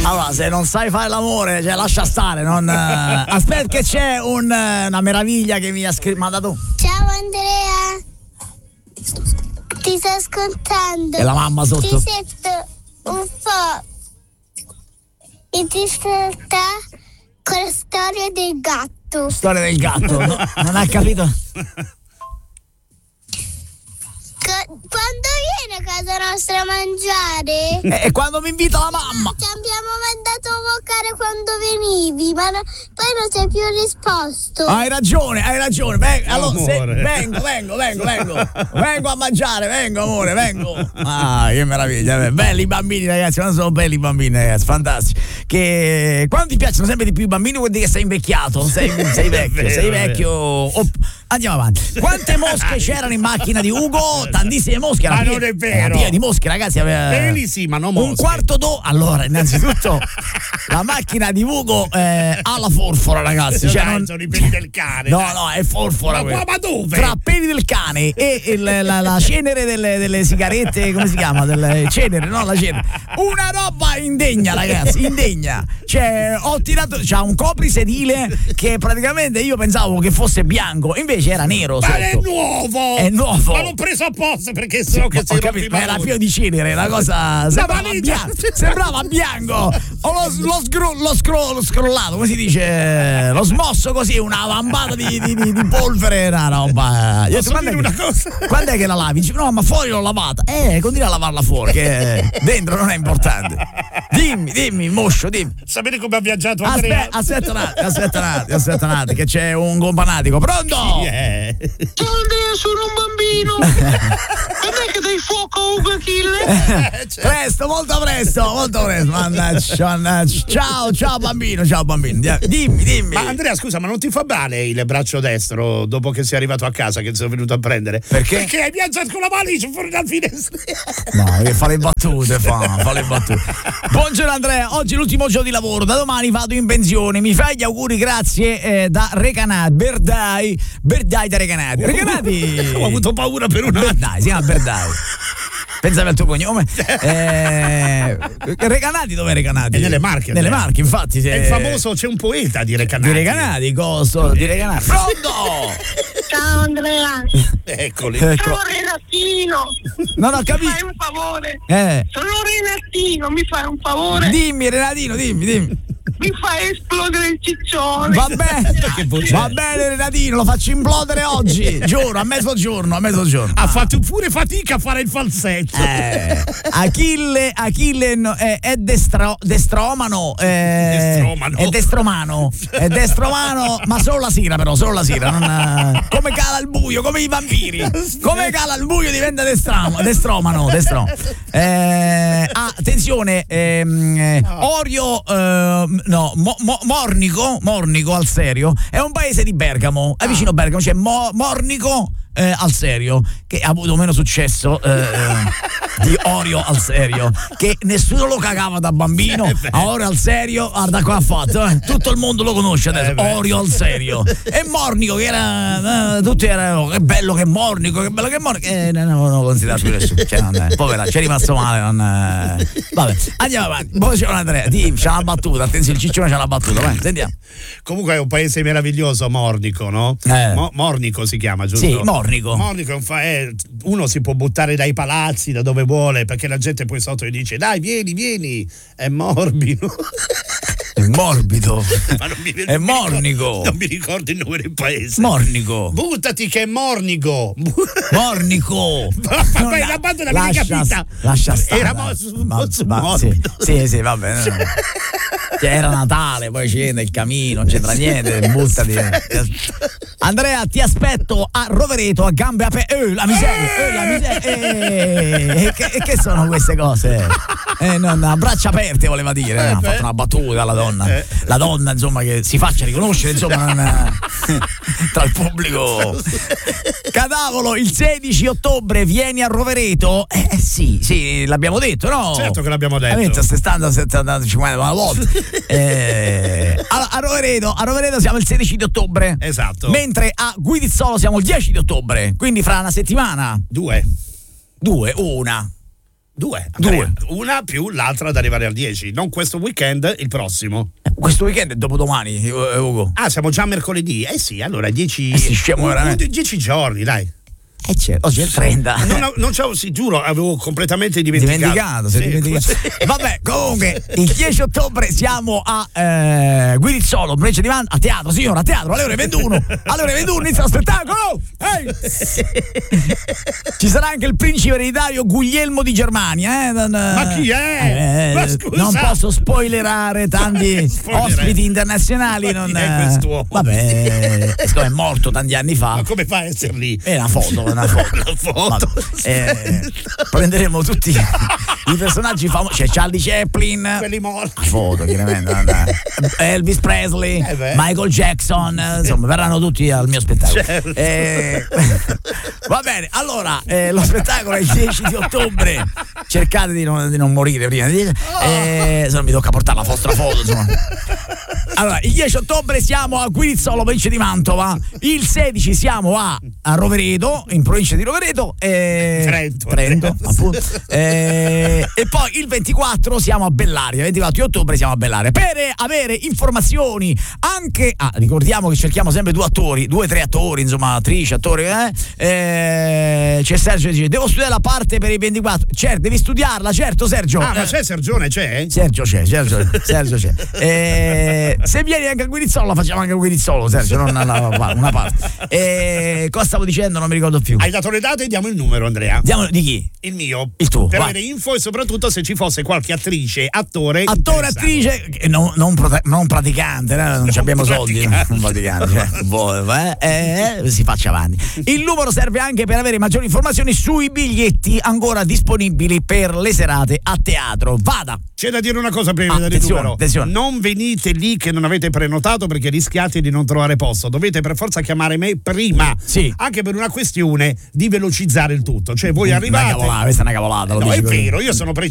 Allora, se non sai fare l'amore, cioè lascia stare, non. Aspetta che c'è una meraviglia che mi ha mandato. Ciao Andrea. Ti sto ascoltando. E la mamma sotto. Ti sento un po' in difficoltà con la storia del gatto. Storia del gatto, no, non ha capito? Quando viene a casa nostra a mangiare? E quando mi invita la mamma? Ti abbiamo mandato a vocare quando venivi, ma poi non sei più risposto. Hai ragione. Allora, vengo a mangiare, vengo amore, vengo. Ah, che meraviglia, belli i bambini ragazzi, non sono belli i bambini ragazzi, fantastici. Che quando ti piacciono sempre di più i bambini vuol dire che sei invecchiato, sei vecchio. Andiamo avanti. Quante mosche c'erano in macchina di Ugo? Tantissime mosche. Ma non è vero. Piena di mosche, ragazzi. Peli sì, ma non mosche. Un quarto d'ora. Allora, innanzitutto, la macchina di Ugo ha la forfora, ragazzi. Cioè, sono i peli del cane. No, è forfora. Ma dove? Tra peli del cane e la cenere delle sigarette, come si chiama? La cenere. Una roba indegna, ragazzi, indegna. Cioè, ho tirato. C'ha un coprisedile che praticamente io pensavo che fosse bianco, invece era nero. Ma sotto. è nuovo! Ma l'ho preso apposta perché so che sei capito, ma era pieno di cenere, la cosa sembrava bianco. O l'ho scrollato, come si dice? L'ho smosso così, una vambata di polvere, una roba. Io una cosa? Quando è che la lavi? Dice, no, ma fuori l'ho lavata. Continua a lavarla fuori, che dentro non è importante. Dimmi, moscio, dimmi. Sapete come ha viaggiato Andrea? Aspetta un attimo, che c'è un companatico. Pronto? Ciao Andrea, sono un bambino. Non è che dai fuoco a Ugo Achille? Presto, molto presto. Mannaggia. Ciao bambino. Dimmi. Ma Andrea, scusa, ma non ti fa male il braccio destro dopo che sei arrivato a casa, che ti sono venuto a prendere? Perché? Perché hai viaggiato con la valigia fuori dal finestrino. No, che fa le battute. Buongiorno Andrea, oggi è l'ultimo giorno di lavoro, da domani vado in pensione. Mi fai gli auguri, grazie, da Recanati. Berdai da Recanati. Ho avuto paura per un attimo. Berdai, si chiama Berdai. Pensavi al tuo cognome? Recanati, dov'è Recanati? È nelle Marche. Nelle Marche, infatti. È il famoso, c'è un poeta di Recanati. Di Recanati. Pronto! Ciao Andrea. Eccoli. Sono Renatino. Non ho capito. Mi fai un favore? Sono Renatino, mi fai un favore? Dimmi Renatino, dimmi. Mi fai esplodere il ciccione. Va bene Renatino, lo faccio implodere oggi. Giuro, a mezzogiorno. Ha fatto pure fatica a fare il falsetto. Achille è destromano. È destromano, ma solo la sera. Come cala il buio, come i vampiri. Come cala il buio diventa destromano. Attenzione, Orio. Mornico al serio è un paese di Bergamo, è vicino Bergamo, c'è Mornico al serio, che ha avuto meno successo di Orio al serio, che nessuno lo cagava da bambino. A Orio al serio, guarda qua ha fatto, tutto il mondo lo conosce adesso. Orio al serio. E Mornico, che era tutti erano che bello che Mornico, non lo considera più nessuno, povera, c'è rimasto male. Vabbè, andiamo avanti. Poi c'è Andrea, c'ha una battuta, attenzione, il ciccione c'ha la battuta, vai, sentiamo. Comunque è un paese meraviglioso, Mornico, no? Mornico si chiama, giusto? Sì, Mornico uno si può buttare dai palazzi, da dove vuole, perché la gente poi sotto gli dice dai vieni, è morbido. È morbido. Ma è Mornico. Non mi ricordo il nome del paese. Mornico. Buttati che è Mornico. Vabbè, la banda l'avevi capita. Lascia stare. Era morbido. Sì, vabbè. Era Natale, poi scende il camino, non c'entra niente, buttati. Andrea, ti aspetto a Rovereto a gambe aperte. La miseria. Che sono queste cose? A braccia aperte voleva dire. Ha fatto una battuta alla donna. La donna, insomma, che si faccia riconoscere, insomma, tra il pubblico. Cadavolo, il 16 ottobre vieni a Rovereto. Sì, l'abbiamo detto, no? Certo che l'abbiamo detto. Stai andando 50 volte. A Rovereto siamo il 16 di ottobre. Esatto. Mentre a Guidizzolo siamo il 10 di ottobre. Quindi fra una settimana. Due. Una. Due. Due. Una più l'altra da arrivare al 10. Non questo weekend, il prossimo. Questo weekend è dopodomani, Ugo. Ah, siamo già mercoledì. Eh sì, allora 10. Sì, scemo veramente. 10 giorni, dai. Oggi è il 30. Non c'avevo, sì, giuro, avevo completamente dimenticato. Dimenticato. Vabbè, comunque, il 10 ottobre siamo a Guirizzolo, provincia di Mantova, a teatro, signora, a teatro, alle ore 21. Alle ore 21 inizia lo spettacolo. Ehi! Ci sarà anche il principe ereditario Guglielmo di Germania. Ma chi è? Ma scusa. Non posso spoilerare tanti ospiti internazionali. Ma chi è quest'uomo? Vabbè, è morto tanti anni fa. Ma come fa a essere lì? È una foto. Prenderemo tutti i personaggi famosi. C'è Charlie Chaplin, quelli morti. La foto, chiaramente. Elvis Presley, Michael Jackson, insomma, verranno tutti al mio spettacolo. Certo. Va bene, allora lo spettacolo è il 10 di ottobre. Cercate di non morire prima. Se non mi tocca portare la vostra foto, insomma. Allora, il 10 ottobre siamo a Guirizzolo, provincia di Mantova. Il 16 siamo a Rovereto, in provincia di Rovereto, Trento, appunto. E poi il 24 siamo a Bellaria, il 24 di ottobre siamo a Bellaria. Per avere informazioni anche, ricordiamo che cerchiamo sempre 2-3 attori, insomma, attrici, attori, c'è Sergio che dice: devo studiare la parte per i 24. Certo, devi studiarla, certo, Sergio. Ma c'è Sergione, c'è? Sergio c'è. Se vieni anche a Guirizzolo, la facciamo anche a Guirizzolo, Sergio, non una parte. Cosa stavo dicendo? Non mi ricordo più. Hai dato le date e diamo il numero, Andrea. Diamo di chi? Il mio. Il tuo. Per vai. avere info e soprattutto se ci fosse qualche attrice, attore, attrice, non praticante, non abbiamo soldi. Non praticante, si faccia avanti. Il numero serve anche per avere maggiori informazioni sui biglietti ancora disponibili per le serate a teatro. Vada. C'è da dire una cosa prima del numero. Attenzione. Non venite lì che non avete prenotato perché rischiate di non trovare posto. Dovete per forza chiamare me prima. Sì. Anche per una questione di velocizzare il tutto. Cioè voi arrivate. Questa è una cavolata. No, è vero, io sono preciso.